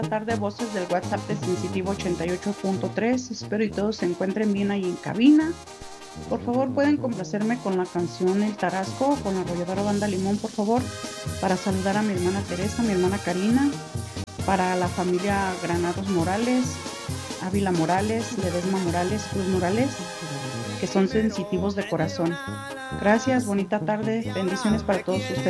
tarde, voces del WhatsApp de Sensitivo 88.3. Espero y todos se encuentren bien ahí en cabina. Por favor, pueden complacerme con la canción El Tarasco, con la arrolladora Banda Limón, por favor, para saludar a mi hermana Teresa, mi hermana Karina, para la familia Granados Morales, Ávila Morales, Ledesma Morales, Cruz Morales, que son sensitivos de corazón. Gracias, bonita tarde, bendiciones para todos ustedes.